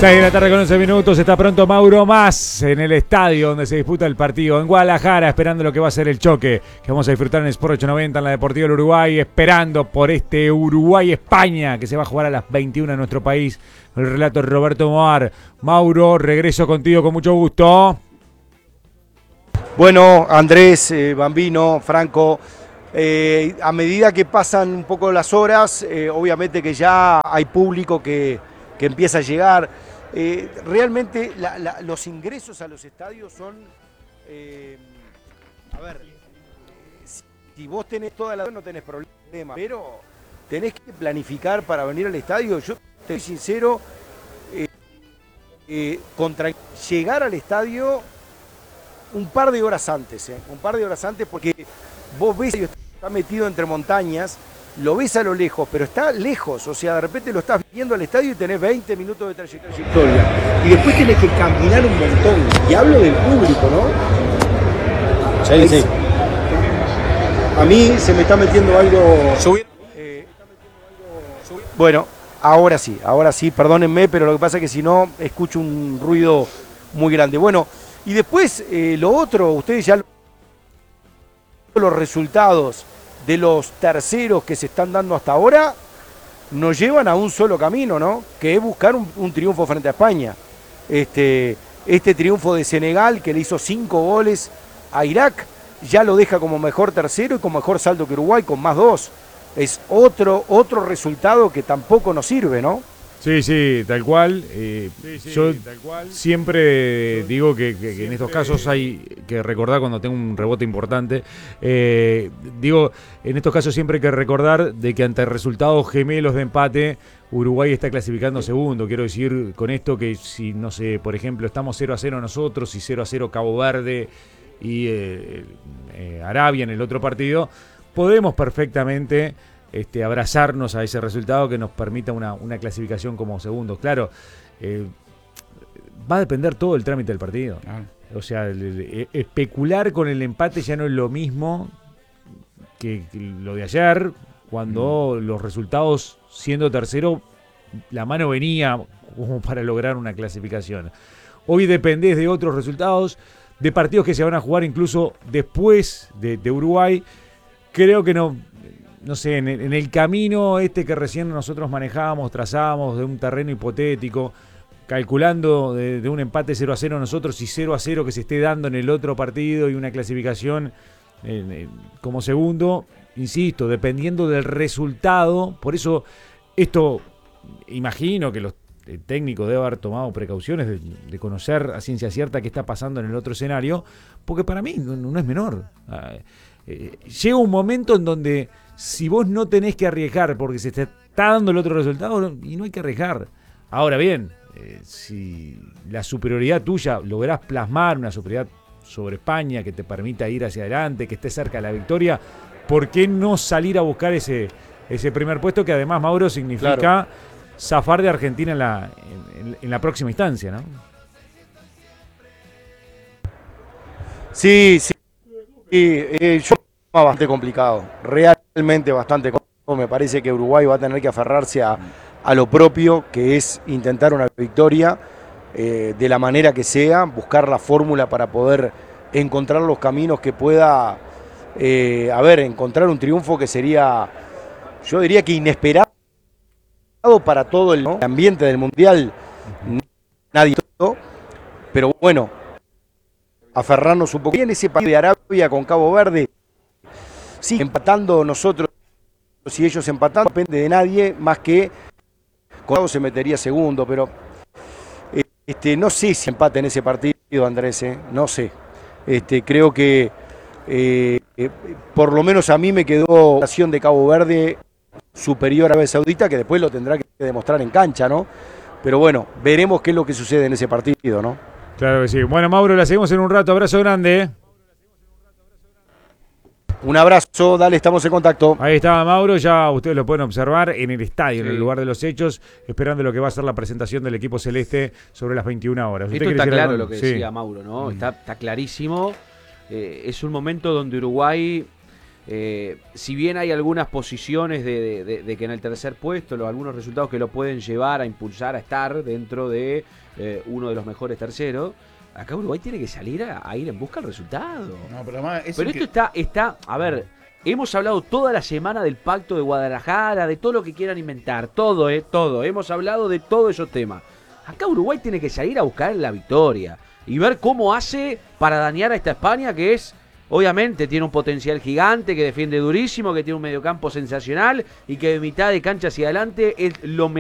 6 de la tarde con 11 minutos, está pronto Mauro Mas en el estadio donde se disputa el partido en Guadalajara, esperando lo que va a ser el choque que vamos a disfrutar en Sport 890 en la Deportiva del Uruguay, esperando por este Uruguay-España que se va a jugar a las 21 en nuestro país. El relato de Roberto Moar. Mauro, regreso contigo con mucho gusto. Bueno, Andrés, Bambino, Franco, a medida que pasan un poco las horas, obviamente que ya hay público que empieza a llegar. Realmente los ingresos a los estadios son, a ver, si vos tenés toda la no tenés problema, pero tenés que planificar para venir al estadio. Yo te soy sincero, contra llegar al estadio un par de horas antes, porque vos ves que está metido entre montañas, lo ves a lo lejos, pero está lejos, o sea, de repente lo estás viendo al estadio y tenés 20 minutos de trayectoria. Y después tenés que caminar un montón. Y hablo del público, ¿no? Sí, sí. A mí se me está metiendo algo... Bueno, ahora sí, perdónenme, pero lo que pasa es que si no, escucho un ruido muy grande. Bueno, y después lo otro, ustedes ya los resultados de los terceros que se están dando hasta ahora nos llevan a un solo camino, ¿no? Que es buscar un triunfo frente a España. Este triunfo de Senegal, que le hizo 5 goles a Irak, ya lo deja como mejor tercero y con mejor saldo que Uruguay, con más 2. Es otro resultado que tampoco nos sirve, ¿no? Sí, tal cual. Yo siempre digo que en estos casos hay que recordar cuando tengo un rebote importante. En estos casos siempre hay que recordar de que ante resultados gemelos de empate, Uruguay está clasificando segundo. Quiero decir con esto que si, no sé, por ejemplo, estamos 0-0 nosotros y 0-0 Cabo Verde y Arabia en el otro partido, podemos perfectamente abrazarnos a ese resultado que nos permita una clasificación como segundos. Claro, va a depender todo del trámite del partido. O sea, especular con el empate ya no es lo mismo que lo de ayer, cuando los resultados, siendo tercero, la mano venía como para lograr una clasificación. Hoy dependés de otros resultados, de partidos que se van a jugar incluso después de Uruguay. Creo que no sé, en el camino que recién nosotros manejábamos, trazábamos de un terreno hipotético, calculando de un empate 0-0 nosotros y 0-0 que se esté dando en el otro partido y una clasificación como segundo, insisto, dependiendo del resultado. Por eso esto, imagino que los técnicos deben haber tomado precauciones de conocer a ciencia cierta qué está pasando en el otro escenario, porque para mí no es menor. Llega un momento en donde si vos no tenés que arriesgar porque se te está dando el otro resultado, y no hay que arriesgar. Ahora bien, si la superioridad tuya lográs plasmar una superioridad sobre España que te permita ir hacia adelante, que esté cerca de la victoria, ¿por qué no salir a buscar ese primer puesto que además, Mauro, significa zafar de Argentina en la próxima instancia, ¿no? Sí. Yo bastante complicado, realmente bastante complicado. Me parece que Uruguay va a tener que aferrarse a lo propio, que es intentar una victoria de la manera que sea, buscar la fórmula para poder encontrar los caminos que pueda, encontrar un triunfo que sería, yo diría que inesperado para todo el ambiente del Mundial. Nadie, pero bueno, aferrarnos un poco. En ese partido de Arabia con Cabo Verde, sí, empatando nosotros, si ellos empatan, no depende de nadie, más que Cabo se metería segundo, pero no sé si empate en ese partido, Andrés, no sé. Creo que por lo menos a mí me quedó la acción de Cabo Verde superior a Arabia Saudita, que después lo tendrá que demostrar en cancha, ¿no? Pero bueno, veremos qué es lo que sucede en ese partido, ¿no? Claro que sí. Bueno, Mauro, la seguimos en un rato. Abrazo grande. Un abrazo, dale, estamos en contacto. Ahí estaba Mauro, ya ustedes lo pueden observar en el estadio, en el lugar de los hechos, esperando lo que va a ser la presentación del equipo celeste sobre las 21 horas. Esto está claro lo que decía Mauro, ¿no? Está clarísimo. Es un momento donde Uruguay si bien hay algunas posiciones de que en el tercer puesto, algunos resultados que lo pueden llevar a impulsar a estar dentro de uno de los mejores terceros, acá Uruguay tiene que salir a ir en busca del resultado. No, pero además pero esto está, a ver, hemos hablado toda la semana del pacto de Guadalajara, de todo lo que quieran inventar, todo, hemos hablado de todos esos temas. Acá Uruguay tiene que salir a buscar la victoria y ver cómo hace para dañar a esta España que es, obviamente, tiene un potencial gigante, que defiende durísimo, que tiene un mediocampo sensacional y que de mitad de cancha hacia adelante es lo mejor